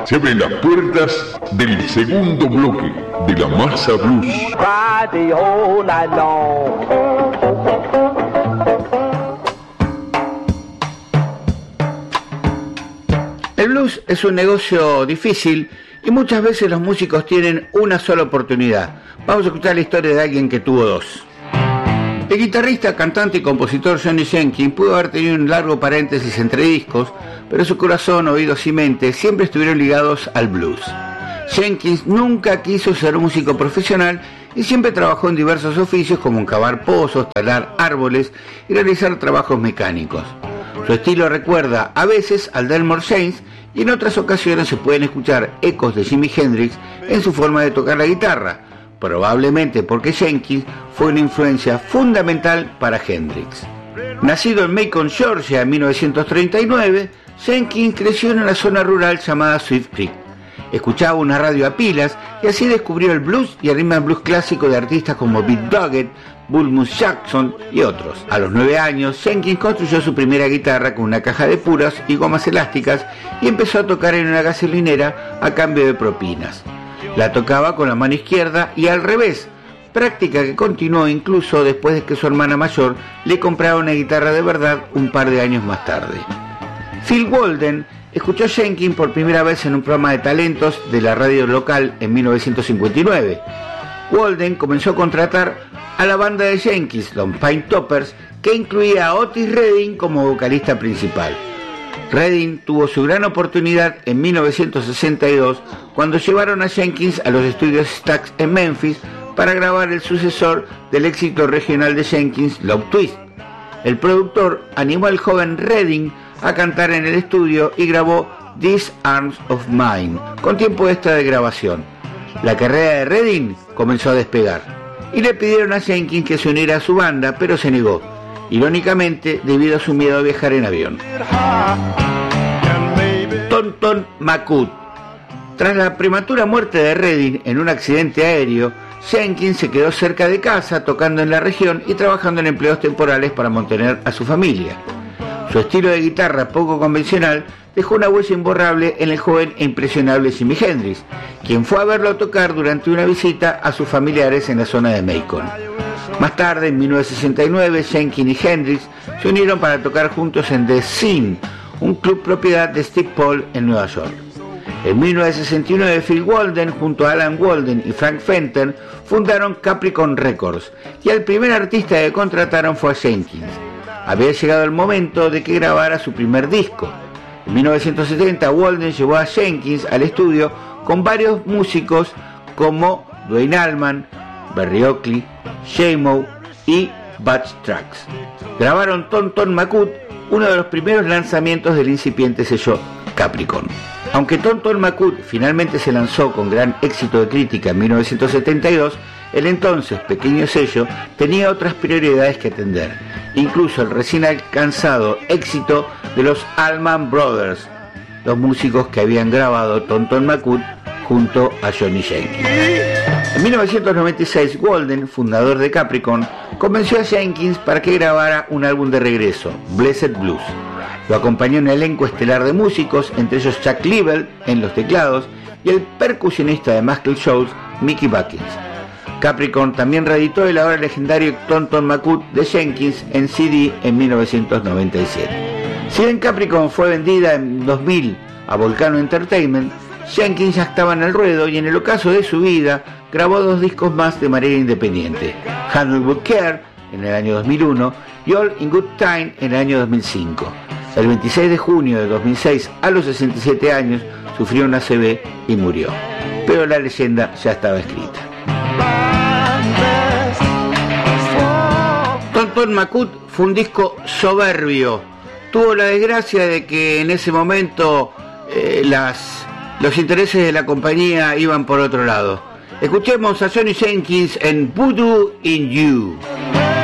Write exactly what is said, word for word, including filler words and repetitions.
Se abren las puertas del segundo bloque de la Masa Blues. El blues es un negocio difícil y muchas veces los músicos tienen una sola oportunidad. Vamos a escuchar la historia de alguien que tuvo dos. El guitarrista, cantante y compositor Johnny Jenkins pudo haber tenido un largo paréntesis entre discos, pero su corazón, oídos y mente siempre estuvieron ligados al blues. Jenkins nunca quiso ser músico profesional y siempre trabajó en diversos oficios como cavar pozos, talar árboles y realizar trabajos mecánicos. Su estilo recuerda a veces al de Elmore James y en otras ocasiones se pueden escuchar ecos de Jimi Hendrix en su forma de tocar la guitarra, probablemente porque Jenkins fue una influencia fundamental para Hendrix. Nacido en Macon, Georgia en mil novecientos treinta y nueve, Jenkins creció en una zona rural llamada Swift Creek. Escuchaba una radio a pilas y así descubrió el blues y el rhythm and blues clásico de artistas como Beat Doggett, Bull Moose Jackson y otros. A los nueve años, Jenkins construyó su primera guitarra con una caja de puras y gomas elásticas y empezó a tocar en una gasolinera a cambio de propinas. La tocaba con la mano izquierda y al revés, práctica que continuó incluso después de que su hermana mayor le comprara una guitarra de verdad un par de años más tarde. Phil Walden escuchó a Jenkins por primera vez en un programa de talentos de la radio local en mil novecientos cincuenta y nueve. Walden comenzó a contratar a la banda de Jenkins, los Pine Toppers, que incluía a Otis Redding como vocalista principal. Redding tuvo su gran oportunidad en mil novecientos sesenta y dos cuando llevaron a Jenkins a los estudios Stax en Memphis para grabar el sucesor del éxito regional de Jenkins, Love Twist. El productor animó al joven Redding a cantar en el estudio y grabó These Arms of Mine con tiempo extra de grabación. La carrera de Redding comenzó a despegar y le pidieron a Jenkins que se uniera a su banda, pero se negó, irónicamente debido a su miedo a viajar en avión. Tonton McCool. Tras la prematura muerte de Redding en un accidente aéreo, Jenkins se quedó cerca de casa tocando en la región y trabajando en empleos temporales para mantener a su familia. Su estilo de guitarra poco convencional dejó una huella imborrable en el joven e impresionable Jimi Hendrix, quien fue a verlo tocar durante una visita a sus familiares en la zona de Macon. Más tarde, en mil novecientos sesenta y nueve, Jenkins y Hendrix se unieron para tocar juntos en The Scene, un club propiedad de Steve Paul en Nueva York. En mil novecientos sesenta y nueve, Phil Walden, junto a Alan Walden y Frank Fenton, fundaron Capricorn Records, y el primer artista que contrataron fue a Jenkins. Había llegado el momento de que grabara su primer disco. En mil novecientos setenta, Walden llevó a Jenkins al estudio con varios músicos como Duane Allman, Berry Oakley, J-Mo y Butch Trax. Grabaron Tonton McCool, uno de los primeros lanzamientos del incipiente sello Capricorn. Aunque Tonton McCool finalmente se lanzó con gran éxito de crítica en mil novecientos setenta y dos, el entonces pequeño sello tenía otras prioridades que atender, incluso el recién alcanzado éxito de los Allman Brothers, los músicos que habían grabado Tonton McCool junto a Johnny Jenkins. En mil novecientos noventa y seis, Walden, fundador de Capricorn, convenció a Jenkins para que grabara un álbum de regreso, Blessed Blues. Lo acompañó un elenco estelar de músicos, entre ellos Chuck Leavell en los teclados y el percusionista de Muscle Shoals, Mickey Buckins. Capricorn también reeditó el ahora legendario Tonton McCool de Jenkins en C D en mil novecientos noventa y siete. Si bien Capricorn fue vendida en dos mil a Volcano Entertainment, Jenkins ya estaba en el ruedo y en el ocaso de su vida grabó dos discos más de manera independiente, Handle With Care en el año dos mil uno y All in Good Time en el año dos mil cinco. El veintiséis de junio de dos mil seis, a los sesenta y siete años, sufrió una A C V y murió. Pero la leyenda ya estaba escrita. Tonton McCool fue un disco soberbio. Tuvo la desgracia de que en ese momento eh, las, los intereses de la compañía iban por otro lado. Escuchemos a Johnny Jenkins en Voodoo in You.